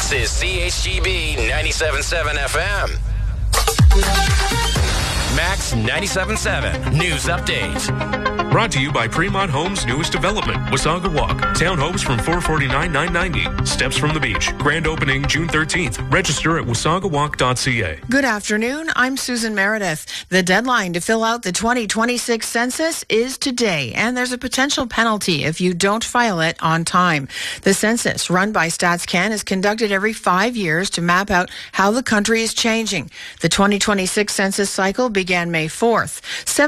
This is CHGB 97.7 FM. Max 97.7 News Update. Brought to you by Fremont Homes' newest development, Wasaga Walk. Townhomes from $449,990. Steps from the beach. Grand opening June 13th. Register at wasagawalk.ca. Good afternoon. I'm Susan Meredith. The deadline to fill out the 2026 census is today, and there's a potential penalty if you don't file it on time. The census, run by StatsCan, is conducted every 5 years to map out how the country is changing. The 2026 census cycle began May 4th.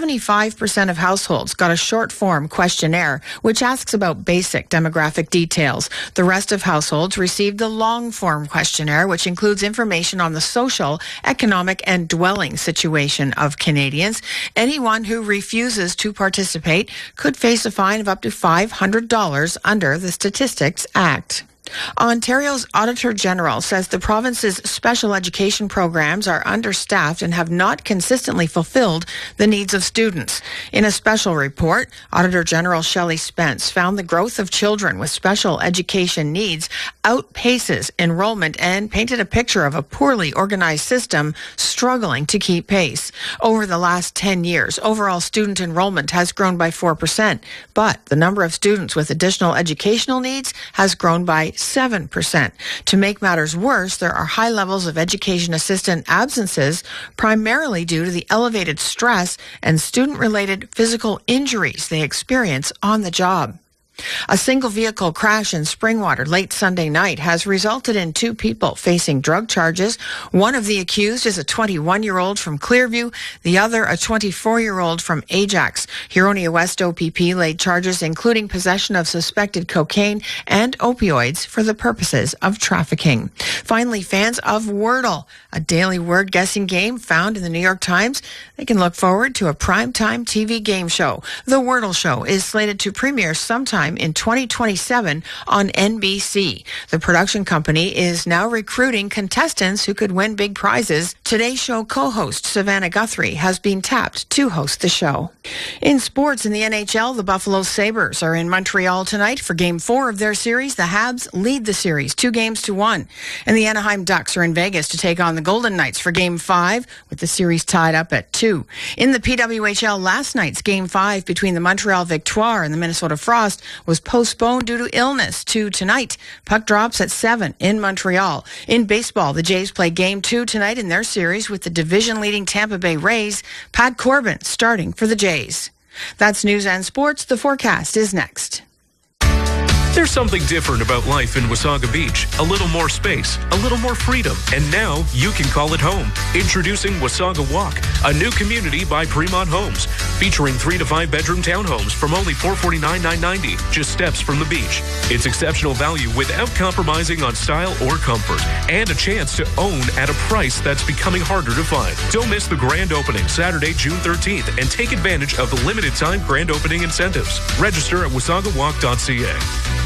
75% of households got a short form questionnaire, which asks about basic demographic details. The rest of households received the long form questionnaire, which includes information on the social, economic, and dwelling situation of Canadians. Anyone who refuses to participate could face a fine of up to $500 under the Statistics Act. Ontario's Auditor General says the province's special education programs are understaffed and have not consistently fulfilled the needs of students. In a special report, Auditor General Shelley Spence found the growth of children with special education needs outpaces enrollment and painted a picture of a poorly organized system struggling to keep pace. Over the last 10 years, overall student enrollment has grown by 4%, but the number of students with additional educational needs has grown by 7%. To make matters worse, there are high levels of education assistant absences, primarily due to the elevated stress and student-related physical injuries they experience on the job. A single vehicle crash in Springwater late Sunday night has resulted in 2 people facing drug charges. One of the accused is a 21-year-old from Clearview, the other a 24-year-old from Ajax. Huronia West OPP laid charges including possession of suspected cocaine and opioids for the purposes of trafficking. Finally, fans of Wordle, a daily word guessing game found in the New York Times, they can look forward to a primetime TV game show. The Wordle Show is slated to premiere sometime in 2027 on NBC. The production company is now recruiting contestants who could win big prizes. Today's show co-host Savannah Guthrie has been tapped to host the show. In sports, in the NHL, the Buffalo Sabres are in Montreal tonight for Game 4 of their series. The Habs lead the series 2-1. And the Anaheim Ducks are in Vegas to take on the Golden Knights for Game 5, with the series tied up at 2. In the PWHL, last night's Game 5 between the Montreal Victoire and the Minnesota Frost was postponed due to illness to tonight. Puck drops at 7 in Montreal. In baseball, the Jays play Game 2 tonight in their series with the division-leading Tampa Bay Rays. Pat Corbin starting for the Jays. That's news and sports. The forecast is next. There's something different about life in Wasaga Beach. A little more space, a little more freedom, and now you can call it home. Introducing Wasaga Walk, a new community by Fremont Homes, featuring 3 to 5 bedroom townhomes from only $449,990, just steps from the beach. It's exceptional value without compromising on style or comfort, and a chance to own at a price that's becoming harder to find. Don't miss the grand opening Saturday, June 13th, and take advantage of the limited time grand opening incentives. Register at wasagawalk.ca.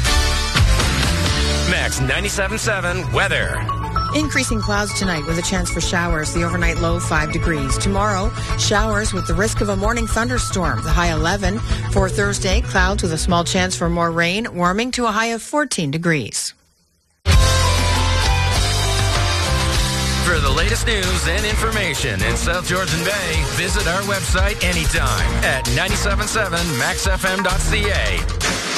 Max 97.7 weather. Increasing clouds tonight with a chance for showers. The overnight low 5 degrees. Tomorrow, showers with the risk of a morning thunderstorm. The high 11. For Thursday, clouds with a small chance for more rain, warming to a high of 14 degrees. For the latest news and information in South Georgian Bay, visit our website anytime at 97.7maxfm.ca.